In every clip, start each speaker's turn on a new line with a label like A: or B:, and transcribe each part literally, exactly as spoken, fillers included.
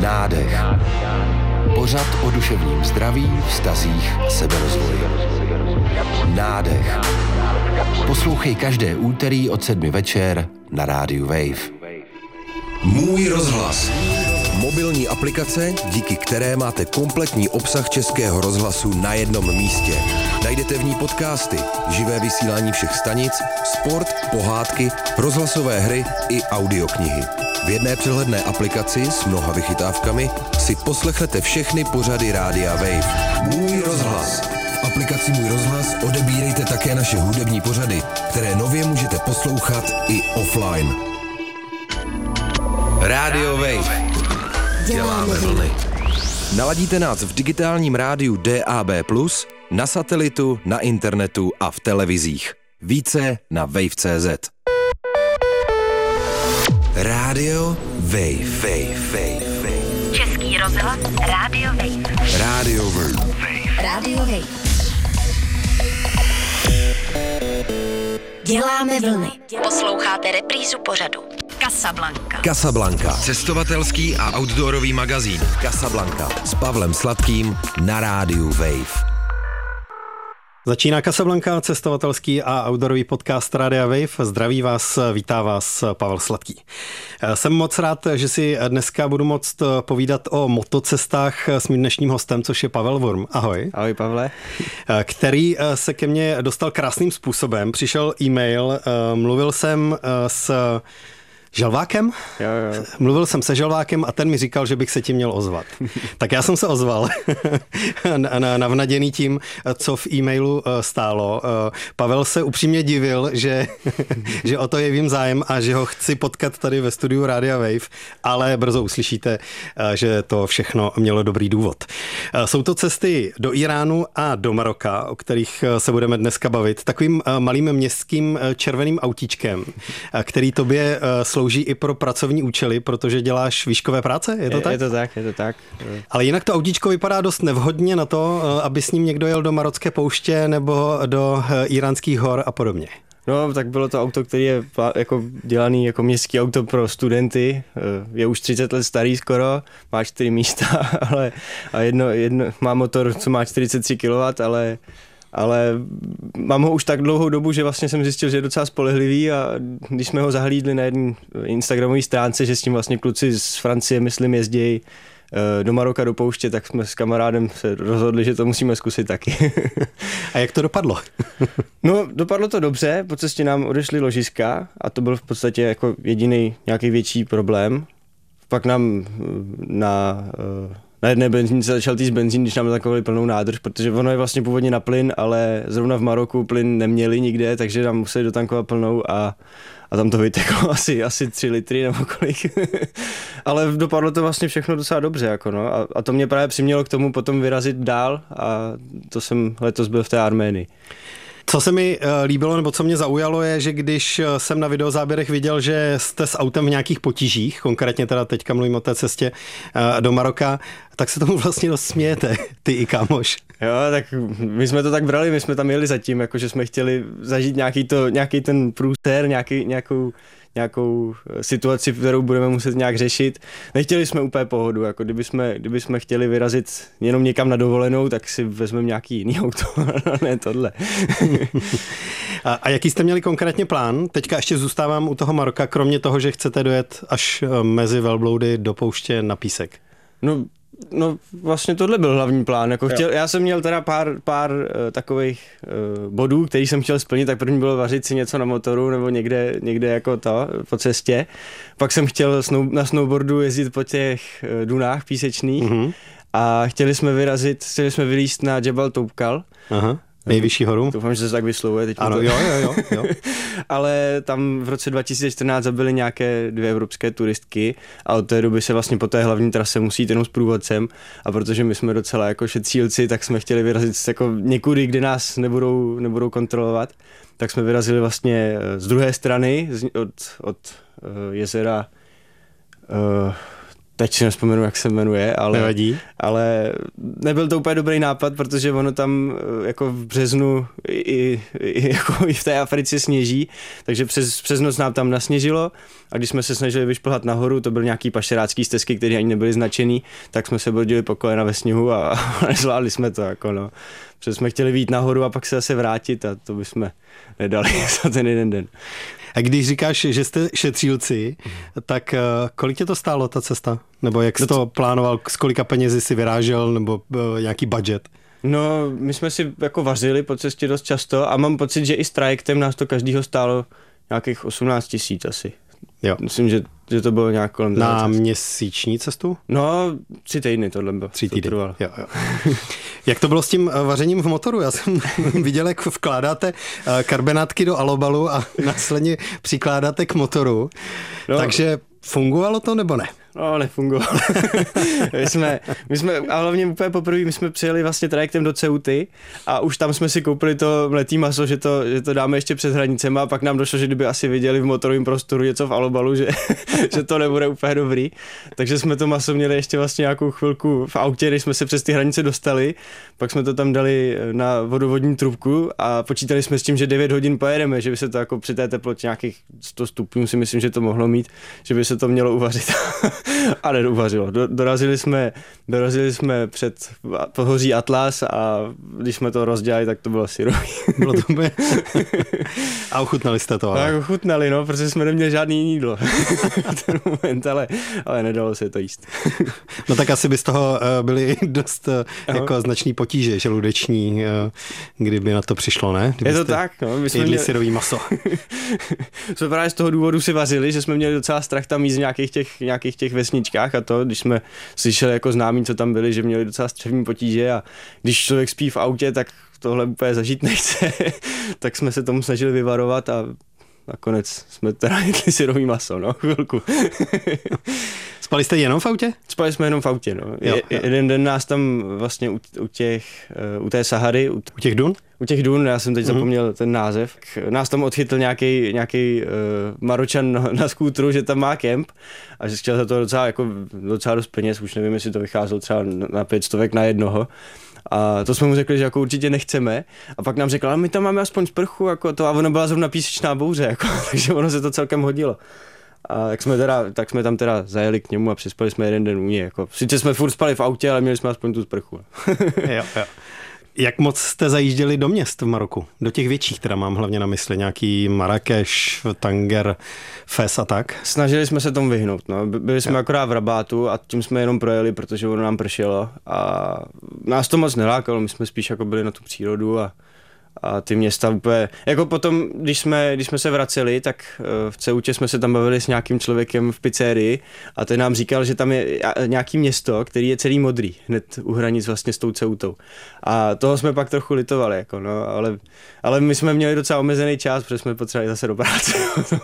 A: Nádech. Pořad o duševním zdraví, vztazích, seberozvoji. Nádech. Poslouchej každé úterý od sedmi večer na rádiu Wave. Můj rozhlas. Mobilní aplikace, díky které máte kompletní obsah Českého rozhlasu na jednom místě. Najdete v ní podcasty, živé vysílání všech stanic, sport, pohádky, rozhlasové hry i audioknihy. V jedné přehledné aplikaci s mnoha vychytávkami si poslechnete všechny pořady rádia Wave. Můj rozhlas. V aplikaci Můj rozhlas odebírejte také naše hudební pořady, které nově můžete poslouchat i offline. Rádio Wave. Děláme vlny. Naladíte nás v digitálním rádiu D A B plus, na satelitu, na internetu a v televizích. Více na wave tečka cé zet. Rádio Wave. Wave, Wave, Wave.
B: Český rozhlas Rádio Wave.
A: Rádio Wave.
B: Rádio Wave. Děláme vlny. Posloucháte reprízu pořadu Casablanca.
A: Casablanca. Cestovatelský a outdoorový magazín Casablanca s Pavlem Sladkým na rádiu Wave.
C: Začíná Casablanca, cestovatelský a outdoorový podcast Rádia Wave. Zdraví vás, vítá vás Pavel Sladký. Jsem moc rád, že si dneska budu moct povídat o motocestách s mým dnešním hostem, což je Pavel Wurm. Ahoj.
D: Ahoj, Pavle.
C: Který se ke mně dostal krásným způsobem. Přišel e-mail, mluvil jsem s Želvákem?
D: Jo, jo.
C: Mluvil jsem se Želvákem a ten mi říkal, že bych se ti měl ozvat. Tak já jsem se ozval, navnaděný tím, co v e-mailu stálo. Pavel se upřímně divil, že, že o to jevím zájem a že ho chci potkat tady ve studiu Rádia Wave, ale brzo uslyšíte, že to všechno mělo dobrý důvod. Jsou to cesty do Iránu a do Maroka, o kterých se budeme dneska bavit, takovým malým městským červeným autíčkem, který tobě slouží Slouží i pro pracovní účely, protože děláš výškové práce, je to
D: je,
C: tak?
D: Je to tak, je to tak.
C: Ale jinak to autíčko vypadá dost nevhodně na to, aby s ním někdo jel do marocké pouště nebo do iránských hor a podobně.
D: No, tak bylo to auto, který je jako dělaný jako městský auto pro studenty, je už třicet let starý skoro, má čtyři místa, ale a jedno, jedno, má motor, co má čtyřicet tři kilowattů, ale ale mám ho už tak dlouhou dobu, že vlastně jsem zjistil, že je docela spolehlivý a když jsme ho zahlídli na jedné instagramové stránce, že s tím vlastně kluci z Francie, myslím, jezdí do Maroka do pouště, tak jsme s kamarádem se rozhodli, že to musíme zkusit taky.
C: A jak to dopadlo?
D: No, dopadlo to dobře, po cestě nám odešly ložiska a to byl v podstatě jako jediný nějaký větší problém. Pak nám na... Na jedné benzínce začal týct benzín, když nám takovali plnou nádrž, protože ono je vlastně původně na plyn, ale zrovna v Maroku plyn neměli nikde, takže nám museli dotankovat plnou a, a tam to vyteklo asi, asi tři litry nebo kolik. Ale dopadlo to vlastně všechno docela dobře. Jako no. a, a to mě právě přimělo k tomu potom vyrazit dál a to jsem letos byl v té Arménii.
C: Co se mi líbilo, nebo co mě zaujalo, je, že když jsem na videozáběrech viděl, že jste s autem v nějakých potížích, konkrétně teda teďka mluvím o té cestě do Maroka, tak se tomu vlastně dost smějete, ty i kámoš.
D: Jo, tak my jsme to tak brali, my jsme tam jeli zatím, jako že jsme chtěli zažít nějaký, to, nějaký ten průser, nějaký, nějakou, nějakou situaci, kterou budeme muset nějak řešit. Nechtěli jsme úplně pohodu, jako kdyby jsme, kdyby jsme chtěli vyrazit jenom někam na dovolenou, tak si vezmeme nějaký jiný auto, ne tohle.
C: a, a jaký jste měli konkrétně plán? Teďka ještě zůstávám u toho Maroka, kromě toho, že chcete dojet až mezi velbloudy do pouště na písek.
D: No, No vlastně tohle byl hlavní plán. Jako chtěl, já jsem měl teda pár, pár uh, takových uh, bodů, který jsem chtěl splnit, tak první bylo vařit si něco na motoru nebo někde, někde jako to, po cestě. Pak jsem chtěl snow, na snowboardu jezdit po těch uh, dunách písečných mm-hmm. a chtěli jsme vyrazit, chtěli jsme vylízt na Jebel Toubkal.
C: Aha. Nejvyšší horu.
D: Doufám, že se tak vyslovuje. Teď
C: ano,
D: to...
C: jo, jo, jo, jo.
D: Ale tam v roce dva tisíce čtrnáct zabili nějaké dvě evropské turistky a od té doby se vlastně po té hlavní trase musí jít jenom s průvodcem a protože my jsme docela jako šetřílci, tak jsme chtěli vyrazit jako někudy, kde nás nebudou, nebudou kontrolovat. Tak jsme vyrazili vlastně z druhé strany od, od uh, jezera uh, teď si nespomenu, jak se jmenuje, ale,
C: Nevadí.
D: ale nebyl to úplně dobrý nápad, protože ono tam jako v březnu i, i, jako i v té Africe sněží, takže přes, přes noc nám tam nasněžilo a když jsme se snažili vyšplhat nahoru, to byly nějaký pašerácký stezky, které ani nebyly značený, tak jsme se bodili po kolena ve sněhu a, a nezvládli jsme to, jako no. Protože jsme chtěli vyjít nahoru a pak se zase vrátit a to bychom nedali za ten jeden den.
C: A když říkáš, že jste šetřílci, tak kolik tě to stálo ta cesta? Nebo jak jsi to plánoval, z kolika penězi si vyrážel, nebo nějaký budget?
D: No, my jsme si jako vařili po cestě dost často a mám pocit, že i s trajektem nás to každýho stálo nějakých osmnáct tisíc asi.
C: Jo.
D: Myslím, že, že to bylo nějak kolem
C: na
D: cesty.
C: měsíční cestu?
D: No, tři týdny tohle bylo.
C: Tři týdny,
D: to
C: jo, jo. Jak to bylo s tím vařením v motoru? Já jsem viděl, jak vkládáte karbonátky do alobalu a následně přikládáte k motoru. No. Takže fungovalo to nebo ne?
D: No, nefungovalo. my, jsme, my jsme, a hlavně úplně poprvé, my jsme přijeli vlastně trajektem do Ceuty a už tam jsme si koupili to mletý maso, že to, že to dáme ještě přes hranicema a pak nám došlo, že kdyby asi viděli v motorovém prostoru něco v alobalu, že, že to nebude úplně dobrý. Takže jsme to maso měli ještě vlastně nějakou chvilku v autě, když jsme se přes ty hranice dostali, pak jsme to tam dali na vodovodní trubku a počítali jsme s tím, že devět hodin pojedeme, že by se to jako při té teplotě nějakých sto stupňů si myslím, že to mohlo mít, že by se to mělo uvařit. A neuvařilo. Do, dorazili jsme, dorazili jsme před pohoří Atlas a když jsme to rozdělali, tak to bylo syrový.
C: Bylo to úplně... A ochutnali jste to, ale...
D: Tak ochutnali, no, protože jsme neměli žádný jídlo v ten moment, ale, ale nedalo se to jíst.
C: No tak asi by z toho byly dost jako značný potíže žaludeční, kdyby na to přišlo, ne? Kdyby
D: je to tak, no. My jsme
C: jedli
D: měli...
C: syrový maso.
D: jsme právě z toho důvodu si vařili, že jsme měli docela strach tam jíst v nějakých těch, nějakých těch vesničkách a to, když jsme slyšeli jako známí, co tam byli, že měli docela střevní potíže a když člověk spí v autě, tak tohle úplně zažít nechce, tak jsme se tomu snažili vyvarovat a nakonec jsme teda jedli syrový maso, no, chvilku.
C: Spali jste jenom v autě?
D: Spali jsme jenom v autě, no. Je, jo. Jeden den nás tam vlastně u, u těch, u té Sahary. U,
C: u těch dun?
D: U těch dun, já jsem teď mm-hmm. zapomněl ten název. Nás tam odchytl nějaký nějaký uh, Maročan na, na skútru, že tam má kemp a že chtěl za to docela, jako, docela dost peněz, už nevím, jestli to vycházelo třeba na pět stovek na jednoho. A to jsme mu řekli, že jako určitě nechceme. A pak nám řekl, ale my tam máme aspoň sprchu, jako to, a ono byla zrovna písečná bouře, jako, takže ono se to celkem hodilo. A tak jsme, teda, tak jsme tam teda zajeli k němu a přespali jsme jeden den u něj. Jako. Sice jsme furt spali v autě, ale měli jsme aspoň tu sprchu.
C: jo, jo. Jak moc jste zajížděli do měst v Maroku? Do těch větších, teda mám hlavně na mysli, nějaký Marrakeš, Tanger, Fes a tak?
D: Snažili jsme se tomu vyhnout, no. Byli jsme jo. akorát v Rabátu a tím jsme jenom projeli, protože ono nám pršelo a nás to moc nelákalo, my jsme spíš jako byli na tu přírodu a a ty města úplně, jako potom, když jsme, když jsme se vraceli, tak v Ceutě jsme se tam bavili s nějakým člověkem v pizzerii a ten nám říkal, že tam je nějaký město, který je celý modrý, hned u hranic vlastně s tou Ceutou. A toho jsme pak trochu litovali, jako no, ale, ale my jsme měli docela omezený čas, protože jsme potřebovali zase do práce.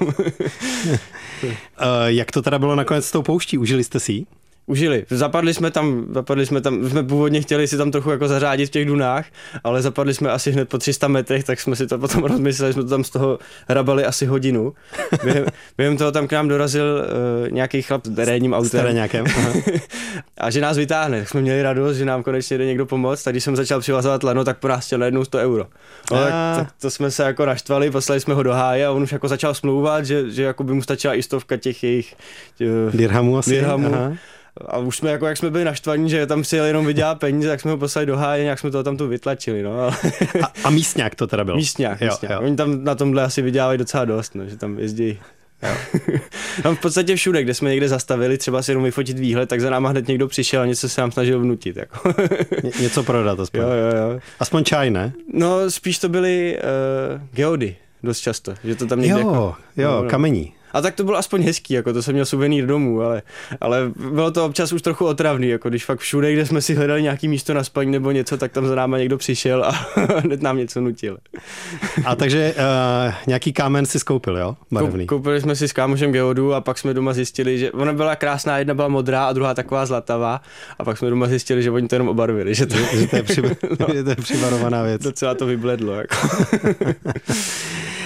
C: Jak to teda bylo nakonec s tou pouští? Užili jste si ji?
D: Užili. Zapadli jsme tam, zapadli jsme tam, jsme původně chtěli si tam trochu jako zařádit v těch dunách, ale zapadli jsme asi hned po tři sta metrech, tak jsme si to potom rozmysleli, jsme to tam z toho hrabali asi hodinu. Během, během toho tam k nám dorazil uh, nějaký chlap s terénním autem.
C: nějakém.
D: A že nás vytáhne, tak jsme měli radost, že nám konečně jde někdo pomoct, tak když jsem začal přivazovat lano, tak po nás chtěl najednou sto euro. No, tak, tak to jsme se jako naštvali, poslali jsme ho do háje a on už jako začal smlouvat, že, že jako by mu stačila i stovka těch jejich uh,
C: dirhamů asi.
D: Dirhamů. A už jsme jako, jak jsme byli naštvaní, že tam si jel jenom vydělat peníze, tak jsme ho poslali do háje, nějak jsme to tam tu vytlačili, no.
C: a, a místňák to teda byl?
D: Místňák, místňák. Jo, jo. Oni tam na tomhle asi vydělávají docela dost, no, že tam jezdí. Tam v podstatě všude, kde jsme někde zastavili, třeba si jenom vyfotit výhled, tak za náma hned někdo přišel a něco se nám snažil vnutit. Jako.
C: Ně, něco prodat aspoň.
D: Jo, jo, jo.
C: Aspoň čaj, ne?
D: No, spíš to byly uh, geody dost často, že to tam někde
C: jo,
D: jako,
C: jo,
D: no, no.
C: kamení.
D: A tak to bylo aspoň hezký, jako to jsem měl suvenýr domů, ale, ale bylo to občas už trochu otravný, jako když fakt všude, kde jsme si hledali nějaký místo na spaní nebo něco, tak tam za náma někdo přišel a hned nám něco nutil.
C: A takže uh, nějaký kámen si skoupil, jo? Barevný.
D: Koupili jsme si s kámošem geodu a pak jsme doma zjistili, že ona byla krásná, jedna byla modrá a druhá taková zlatavá a pak jsme doma zjistili, že oni to jenom obarvili, že to,
C: že to je, při, no, že to je přibarovaná věc.
D: Docela to vybledlo, jako.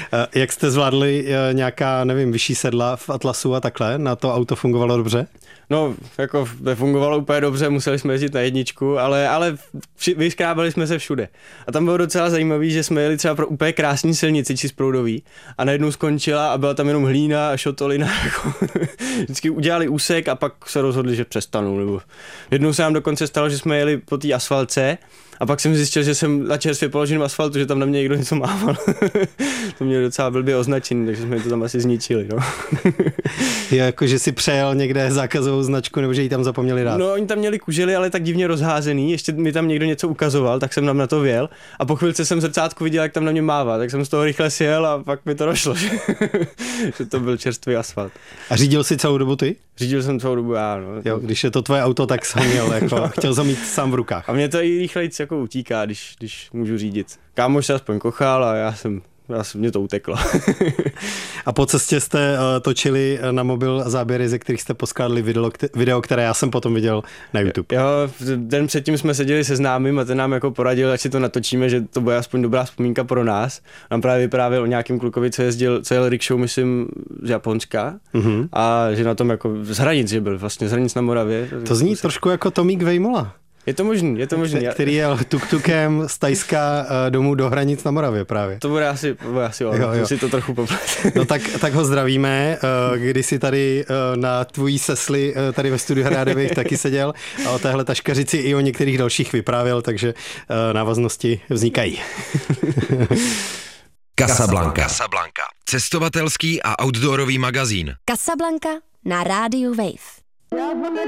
C: Jak jste zvládli nějaká, nevím, vyšší sedla v Atlasu a takhle? Na to auto fungovalo dobře?
D: No, jako nefungovalo úplně dobře, museli jsme jezdit na jedničku, ale, ale vyškrábali jsme se všude. A tam bylo docela zajímavý, že jsme jeli třeba pro úplně krásný silnici čisproudový a najednou skončila a byla tam jenom hlína a šotolina. Jako vždycky udělali úsek a pak se rozhodli, že přestanou. Nebo jednou se nám dokonce stalo, že jsme jeli po té asfaltce a pak jsem zjistil, že jsem na čerstvě položeném asfaltu, že tam na mě někdo něco mával. To mě docela blbě označený, takže jsme to tam asi zničili. No.
C: Jako, že si přejel někde zákazovou značku, nebo že ji tam zapomněli dát?
D: No, oni tam měli kužely, ale tak divně rozházený, ještě mi tam někdo něco ukazoval, tak jsem tam na to vjel a po chvilce jsem v zrcátku viděl, jak tam na mě mává, tak jsem z toho rychle sjel a pak mi to došlo, že, že to byl čerstvý asfalt.
C: A řídil jsi celou dobu ty?
D: Řídil jsem celou dobu já, no.
C: Jo, když je to tvoje auto, tak jsem měl, jako, no. Chtěl jsem mít sám v rukách.
D: A mě to i rychlejc jako utíká, když, když můžu řídit. Kámoš se aspoň kochal a já jsem Já jsem, mě to uteklo.
C: A po cestě jste uh, točili na mobil záběry, ze kterých jste poskládali video, video, které já jsem potom viděl na YouTube.
D: Jo, den předtím jsme seděli se známým a ten nám jako poradil, ať si to natočíme, že to bude aspoň dobrá vzpomínka pro nás. Nám právě vyprávěl o nějakém klukovi, co jezdil, co jel rickshow, myslím, z Japonska. Mm-hmm. A že na tom jako z hranic, že byl vlastně z hranic na Moravě.
C: To zní trošku jako Tomík Vejmola.
D: Je to možný, je to možný.
C: Který jel tuk-tukem z Tajska domů do hranic na Moravě právě.
D: To bude asi, bude asi jo, jo, jo. Si to trochu poplet.
C: No tak, tak ho zdravíme, když si tady na tvojí sesli tady ve studiu Hrádevých taky seděl a o téhle taškařici i o některých dalších vyprávěl, takže návaznosti vznikají.
A: Casablanca. Casablanca. Cestovatelský a outdoorový magazín.
B: Casablanca na rádiu Wave.